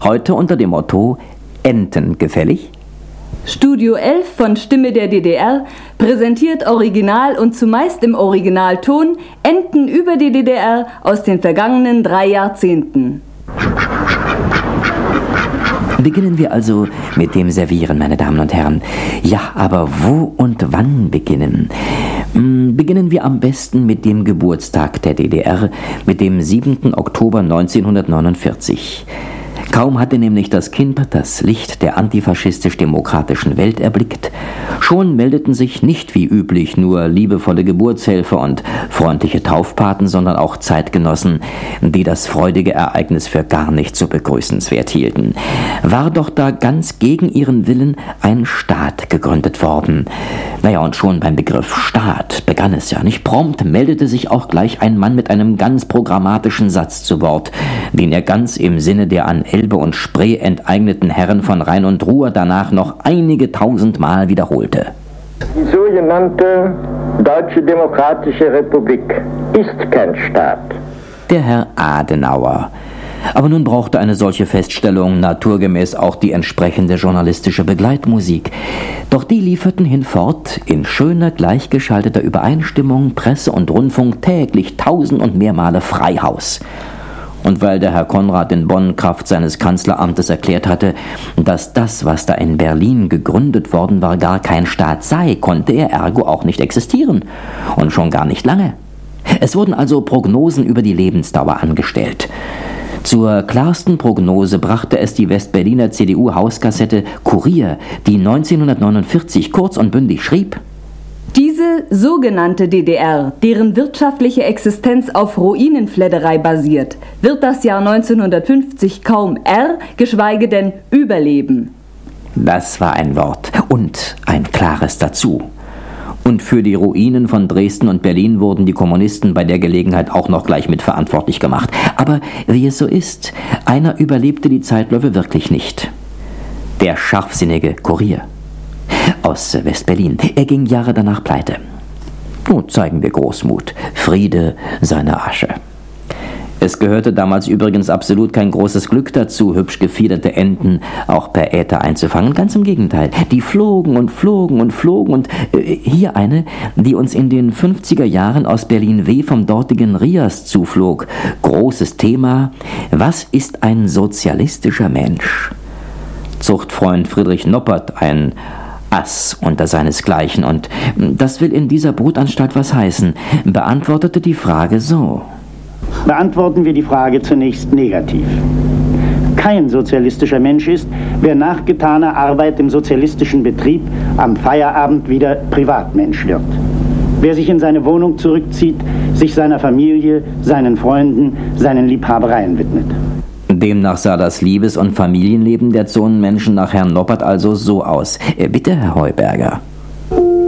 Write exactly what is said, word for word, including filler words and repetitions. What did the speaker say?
Heute unter dem Motto Enten gefällig? Studio elf von Stimme der D D R präsentiert original und zumeist im Originalton Enten über die D D R aus den vergangenen drei Jahrzehnten. Beginnen wir also mit dem Servieren, meine Damen und Herren. Ja, aber wo und wann beginnen? Beginnen wir am besten mit dem Geburtstag der D D R, mit dem siebten Oktober neunzehnhundertneunundvierzig. Kaum hatte nämlich das Kind das Licht der antifaschistisch-demokratischen Welt erblickt, schon meldeten sich nicht wie üblich nur liebevolle Geburtshelfer und freundliche Taufpaten, sondern auch Zeitgenossen, die das freudige Ereignis für gar nicht so begrüßenswert hielten. War doch da ganz gegen ihren Willen ein Staat gegründet worden. Naja, und schon beim Begriff Staat begann es ja nicht. Prompt meldete sich auch gleich ein Mann mit einem ganz programmatischen Satz zu Wort, den er ganz im Sinne der an Elbe und Spree enteigneten Herren von Rhein und Ruhr danach noch einige tausend Mal wiederholte. Die sogenannte Deutsche Demokratische Republik ist kein Staat. Der Herr Adenauer. Aber nun brauchte eine solche Feststellung naturgemäß auch die entsprechende journalistische Begleitmusik. Doch die lieferten hinfort in schöner, gleichgeschalteter Übereinstimmung Presse und Rundfunk täglich tausend und mehr Male Freihaus. Und weil der Herr Konrad in Bonn Kraft seines Kanzleramtes erklärt hatte, dass das, was da in Berlin gegründet worden war, gar kein Staat sei, konnte er ergo auch nicht existieren. Und schon gar nicht lange. Es wurden also Prognosen über die Lebensdauer angestellt. Zur klarsten Prognose brachte es die Westberliner C D U-Hauskassette Kurier, die neunzehnhundertneunundvierzig kurz und bündig schrieb: Diese sogenannte D D R, deren wirtschaftliche Existenz auf Ruinenfledderei basiert, wird das Jahr neunzehnhundertfünfzig kaum er, geschweige denn überleben. Das war ein Wort und ein klares dazu. Und für die Ruinen von Dresden und Berlin wurden die Kommunisten bei der Gelegenheit auch noch gleich mitverantwortlich gemacht. Aber wie es so ist, einer überlebte die Zeitläufe wirklich nicht. Der scharfsinnige Kurier aus West-Berlin. Er ging Jahre danach pleite. Nun zeigen wir Großmut. Friede seiner Asche. Es gehörte damals übrigens absolut kein großes Glück dazu, hübsch gefiederte Enten auch per Äther einzufangen. Ganz im Gegenteil. Die flogen und flogen und flogen und äh, hier eine, die uns in den fünfziger Jahren aus Berlin-W vom dortigen Rias zuflog. Großes Thema: Was ist ein sozialistischer Mensch? Zuchtfreund Friedrich Noppert, ein Ass unter seinesgleichen, und das will in dieser Brutanstalt was heißen, beantwortete die Frage so. Beantworten wir die Frage zunächst negativ. Kein sozialistischer Mensch ist, wer nach getaner Arbeit im sozialistischen Betrieb am Feierabend wieder Privatmensch wird. Wer sich in seine Wohnung zurückzieht, sich seiner Familie, seinen Freunden, seinen Liebhabereien widmet. Demnach sah das Liebes- und Familienleben der Zonenmenschen nach Herrn Noppert also so aus. Bitte, Herr Heuberger.